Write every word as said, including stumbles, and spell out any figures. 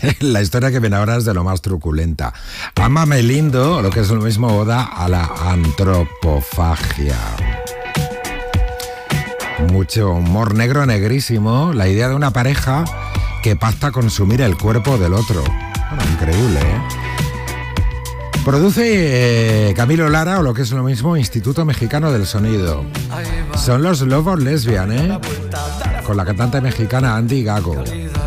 La historia que viene ahora es de lo más truculenta. Ámame lindo, lo que es lo mismo, oda a la antropofagia. Mucho humor negro negrísimo, la idea de una pareja que pacta consumir el cuerpo del otro. Bueno, increíble, ¿eh? Produce eh, Camilo Lara, o lo que es lo mismo, Instituto Mexicano del Sonido. Son los Love or Lesbian, ¿eh? Con la cantante mexicana Andy Gago.